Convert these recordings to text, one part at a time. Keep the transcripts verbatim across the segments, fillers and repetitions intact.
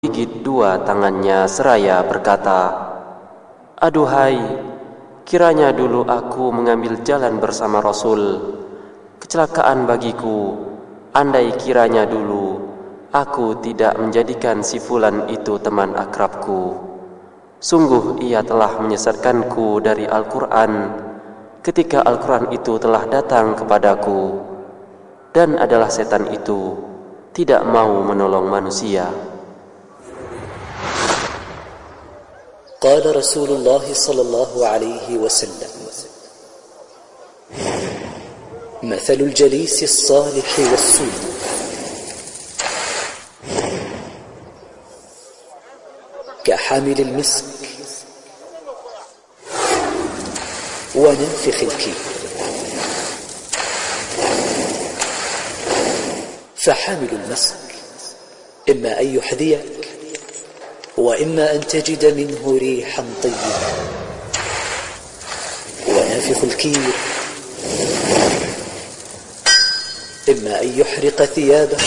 Gigit dua tangannya seraya berkata, "Aduhai, kiranya dulu aku mengambil jalan bersama Rasul. Kecelakaan bagiku, andai kiranya dulu aku tidak menjadikan si fulan itu teman akrabku. Sungguh ia telah menyesatkanku dari Al-Quran ketika Al-Quran itu telah datang kepadaku, dan adalah setan itu tidak mau menolong manusia." قال رسول الله صلى الله عليه وسلم: مثل الجليس الصالح والسوء كحامل المسك ونافخ الكير. فحامل المسك إما أن يحذيك وإما أن تجد منه ريحا طيبا، ونافخ الكير إما أن يحرق ثيابك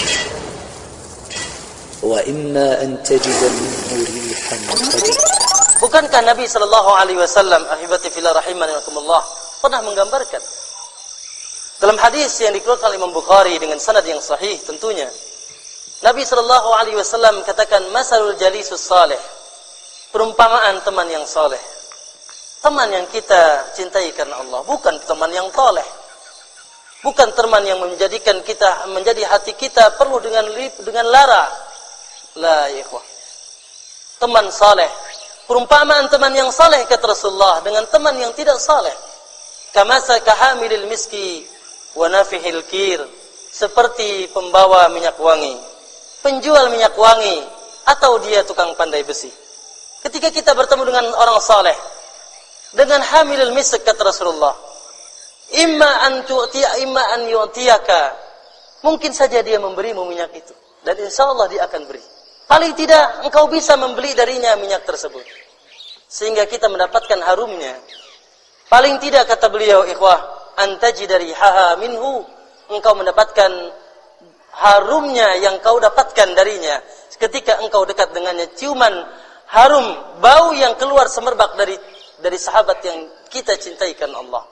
وإما أن تجد منه ريحا خبيثا. Bukankah Nabi Shallallahu Alaihi Wasallam, ahibati fillah rahimakumullah, pernah menggambarkan dalam hadis yang dikeluarkan oleh Imam Bukhari dengan sanad yang sahih tentunya, Nabi Shallallahu Alaihi Wasallam katakan, masalul jalisus saleh, perumpamaan teman yang saleh, teman yang kita cintai karena Allah, bukan teman yang toleh, bukan teman yang menjadikan kita menjadi hati kita perlu dengan dengan lara. La ya ikhwah, teman saleh, perumpamaan teman yang saleh kata Rasulullah dengan teman yang tidak saleh, kamasa kahamilil miski wa nafihil kir, seperti pembawa minyak wangi, penjual minyak wangi, atau dia tukang pandai besi. Ketika kita bertemu dengan orang saleh, dengan hamilul misk kata Rasulullah, imma an tu'tiya imma an yu'tiyaka, mungkin saja dia memberimu minyak itu, dan insyaallah dia akan beri. Paling tidak engkau bisa membeli darinya minyak tersebut, sehingga kita mendapatkan harumnya. Paling tidak kata beliau, ikhwah, antaji dari haha minhu, engkau mendapatkan harumnya yang kau dapatkan darinya ketika engkau dekat dengannya, ciuman harum bau yang keluar semerbak dari dari sahabat yang kita cintai karena Allah.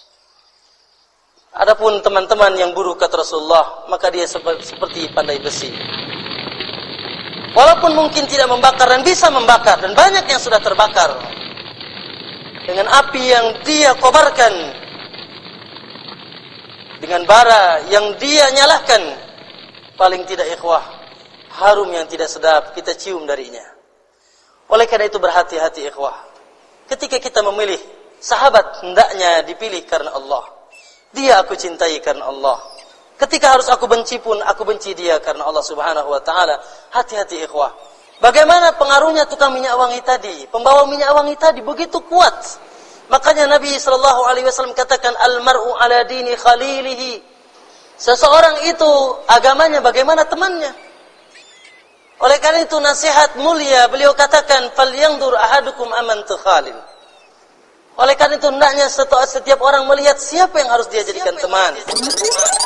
Adapun teman-teman yang buruk kata Rasulullah, maka dia seperti pandai besi, walaupun mungkin tidak membakar dan bisa membakar, dan banyak yang sudah terbakar dengan api yang dia kobarkan, dengan bara yang dia nyalakan, paling tidak ikhwah, harum yang tidak sedap kita cium darinya. Oleh karena itu berhati-hati ikhwah, ketika kita memilih sahabat, hendaknya dipilih karena Allah. Dia aku cintai karena Allah. Ketika harus aku benci pun, aku benci dia karena Allah subhanahu wa ta'ala. Hati-hati ikhwah, bagaimana pengaruhnya tukang minyak wangi tadi, pembawa minyak wangi tadi begitu kuat. Makanya Nabi Shallallahu Alaihi Wasallam katakan, al-mar'u ala dini khalilihi, seseorang itu agamanya bagaimana temannya. Oleh karena itu nasihat mulia beliau katakan, falyanzur ahadukum aman tukhalil. Oleh karena itu hendaknya setiap orang melihat siapa yang harus dia jadikan teman.